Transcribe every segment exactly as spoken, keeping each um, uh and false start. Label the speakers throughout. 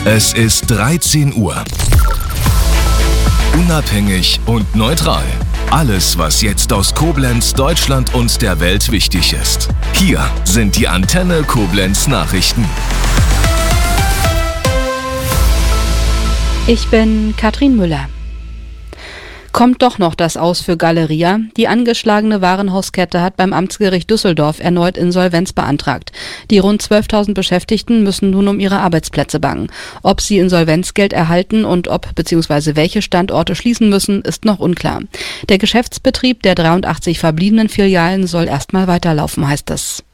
Speaker 1: Es ist dreizehn Uhr. Unabhängig und neutral. Alles, was jetzt aus Koblenz, Deutschland und der Welt wichtig ist. Hier sind die Antenne Koblenz Nachrichten.
Speaker 2: Ich bin Katrin Müller. Kommt doch noch das Aus für Galeria. Die angeschlagene Warenhauskette hat beim Amtsgericht Düsseldorf erneut Insolvenz beantragt. Die rund zwölftausend Beschäftigten müssen nun um ihre Arbeitsplätze bangen. Ob sie Insolvenzgeld erhalten und ob bzw. welche Standorte schließen müssen, ist noch unklar. Der Geschäftsbetrieb der dreiundachtzig verbliebenen Filialen soll erstmal weiterlaufen, heißt es.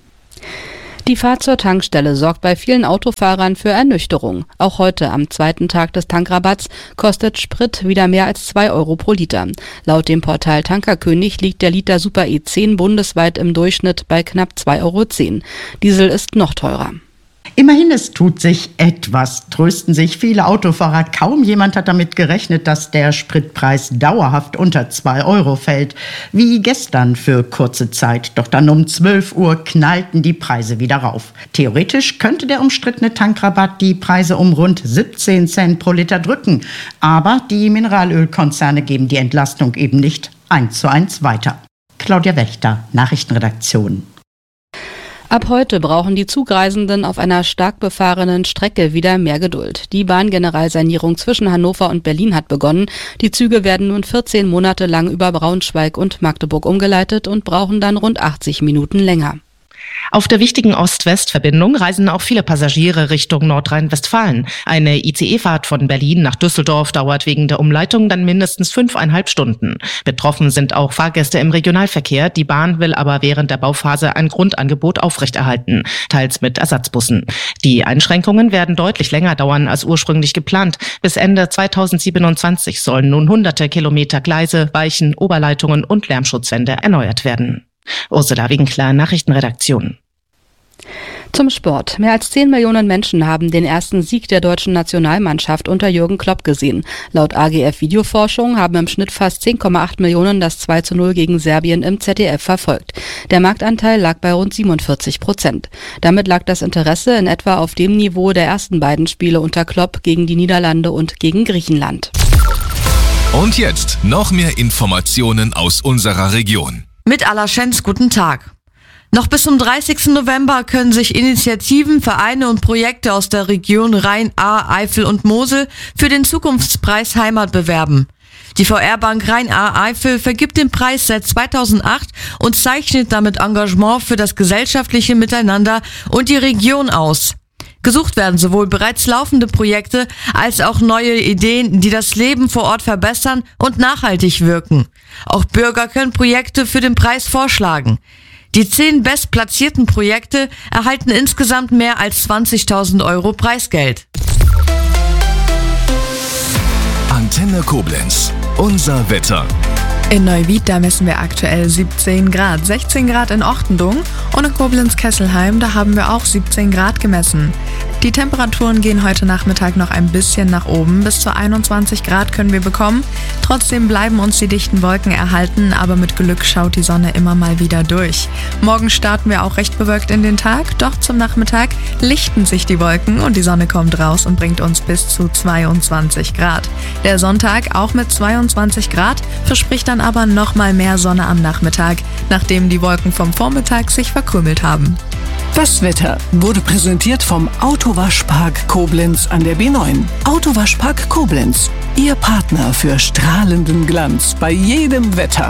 Speaker 2: Die Fahrt zur Tankstelle sorgt bei vielen Autofahrern für Ernüchterung. Auch heute, am zweiten Tag des Tankrabatts, kostet Sprit wieder mehr als zwei Euro pro Liter. Laut dem Portal Tankerkönig liegt der Liter Super E zehn bundesweit im Durchschnitt bei knapp zwei Euro zehn. Diesel ist noch teurer.
Speaker 3: Immerhin, es tut sich etwas, trösten sich viele Autofahrer. Kaum jemand hat damit gerechnet, dass der Spritpreis dauerhaft unter zwei Euro fällt. Wie gestern für kurze Zeit. Doch dann um zwölf Uhr knallten die Preise wieder rauf. Theoretisch könnte der umstrittene Tankrabatt die Preise um rund siebzehn Cent pro Liter drücken. Aber die Mineralölkonzerne geben die Entlastung eben nicht eins zu eins weiter. Claudia Wächter, Nachrichtenredaktion.
Speaker 2: Ab heute brauchen die Zugreisenden auf einer stark befahrenen Strecke wieder mehr Geduld. Die Bahngeneralsanierung zwischen Hannover und Berlin hat begonnen. Die Züge werden nun vierzehn Monate lang über Braunschweig und Magdeburg umgeleitet und brauchen dann rund achtzig Minuten länger.
Speaker 4: Auf der wichtigen Ost-West-Verbindung reisen auch viele Passagiere Richtung Nordrhein-Westfalen. Eine I C E-Fahrt von Berlin nach Düsseldorf dauert wegen der Umleitung dann mindestens fünfeinhalb Stunden. Betroffen sind auch Fahrgäste im Regionalverkehr. Die Bahn will aber während der Bauphase ein Grundangebot aufrechterhalten, teils mit Ersatzbussen. Die Einschränkungen werden deutlich länger dauern als ursprünglich geplant. Bis Ende zweitausendsiebenundzwanzig sollen nun hunderte Kilometer Gleise, Weichen, Oberleitungen und Lärmschutzwände erneuert werden. Ursula Winkler, Nachrichtenredaktion.
Speaker 2: Zum Sport. Mehr als zehn Millionen Menschen haben den ersten Sieg der deutschen Nationalmannschaft unter Jürgen Klopp gesehen. Laut A G F Videoforschung haben im Schnitt fast zehn Komma acht Millionen das zwei zu null gegen Serbien im Z D F verfolgt. Der Marktanteil lag bei rund siebenundvierzig Prozent. Damit lag das Interesse in etwa auf dem Niveau der ersten beiden Spiele unter Klopp gegen die Niederlande und gegen Griechenland.
Speaker 1: Und jetzt noch mehr Informationen aus unserer Region.
Speaker 5: Mit Alaschenz, guten Tag. Noch bis zum dreißigsten November können sich Initiativen, Vereine und Projekte aus der Region Rhein-Ahr, Eifel und Mosel für den Zukunftspreis Heimat bewerben. Die V R-Bank Rhein-Ahr-Eifel vergibt den Preis seit zweitausendacht und zeichnet damit Engagement für das gesellschaftliche Miteinander und die Region aus. Gesucht werden sowohl bereits laufende Projekte als auch neue Ideen, die das Leben vor Ort verbessern und nachhaltig wirken. Auch Bürger können Projekte für den Preis vorschlagen. Die zehn bestplatzierten Projekte erhalten insgesamt mehr als zwanzigtausend Euro Preisgeld.
Speaker 1: Antenne Koblenz, unser Wetter.
Speaker 6: In Neuwied, da messen wir aktuell siebzehn Grad, sechzehn Grad in Ochtendung und in Koblenz-Kesselheim, da haben wir auch siebzehn Grad gemessen. Die Temperaturen gehen heute Nachmittag noch ein bisschen nach oben, bis zu einundzwanzig Grad können wir bekommen. Trotzdem bleiben uns die dichten Wolken erhalten, aber mit Glück schaut die Sonne immer mal wieder durch. Morgen starten wir auch recht bewölkt in den Tag, doch zum Nachmittag lichten sich die Wolken und die Sonne kommt raus und bringt uns bis zu zweiundzwanzig Grad. Der Sonntag auch mit zweiundzwanzig Grad verspricht dann aber noch mal mehr Sonne am Nachmittag, nachdem die Wolken vom Vormittag sich verkrümelt haben.
Speaker 7: Das Wetter wurde präsentiert vom Autowaschpark Koblenz an der B neun. Autowaschpark Koblenz, Ihr Partner für strahlenden Glanz bei jedem Wetter.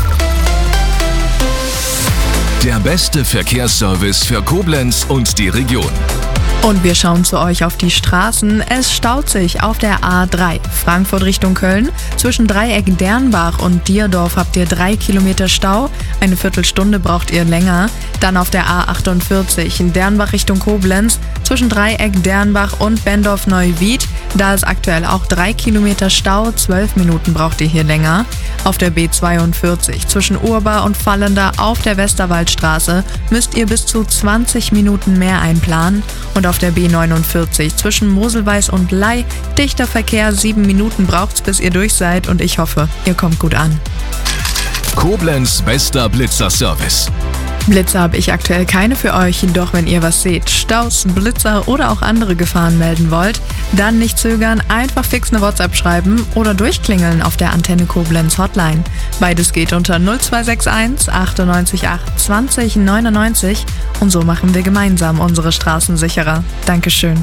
Speaker 1: Der beste Verkehrsservice für Koblenz und die Region.
Speaker 6: Und wir schauen zu euch auf die Straßen. Es staut sich auf der A drei, Frankfurt Richtung Köln. Zwischen Dreieck Dernbach und Dierdorf habt ihr drei Kilometer Stau. Eine Viertelstunde braucht ihr länger. Dann auf der A achtundvierzig, in Dernbach Richtung Koblenz. Zwischen Dreieck Dernbach und Bendorf-Neuwied. Da ist aktuell auch drei Kilometer Stau. Zwölf Minuten braucht ihr hier länger. Auf der B zweiundvierzig, zwischen Urbar und Fallender auf der Westerwaldstraße, müsst ihr bis zu zwanzig Minuten mehr einplanen. Und auf der B neunundvierzig zwischen Moselweiß und Ley, dichter Verkehr, sieben Minuten braucht's, bis ihr durch seid und ich hoffe, ihr kommt gut an.
Speaker 1: Koblenz bester Blitzerservice.
Speaker 6: Blitzer habe ich aktuell keine für euch, doch wenn ihr was seht, Staus, Blitzer oder auch andere Gefahren melden wollt, dann nicht zögern, einfach fix eine WhatsApp schreiben oder durchklingeln auf der Antenne Koblenz Hotline. Beides geht unter null zwei sechs eins achtundneunzig acht zwanzig neunundneunzig und so machen wir gemeinsam unsere Straßen sicherer. Dankeschön.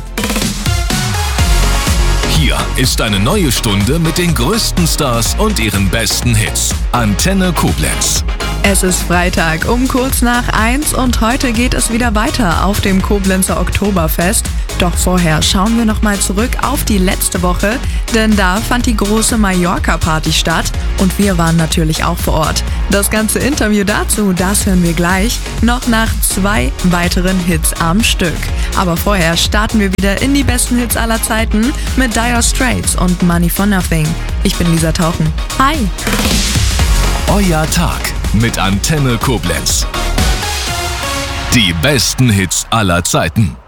Speaker 1: Hier ist eine neue Stunde mit den größten Stars und ihren besten Hits. Antenne Koblenz.
Speaker 6: Es ist Freitag um kurz nach eins und heute geht es wieder weiter auf dem Koblenzer Oktoberfest. Doch vorher schauen wir nochmal zurück auf die letzte Woche, denn da fand die große Mallorca-Party statt und wir waren natürlich auch vor Ort. Das ganze Interview dazu, das hören wir gleich, noch nach zwei weiteren Hits am Stück. Aber vorher starten wir wieder in die besten Hits aller Zeiten mit Dire Straits und Money for Nothing. Ich bin Lisa Tauchen. Hi!
Speaker 1: Euer Tag mit Antenne Koblenz. Die besten Hits aller Zeiten.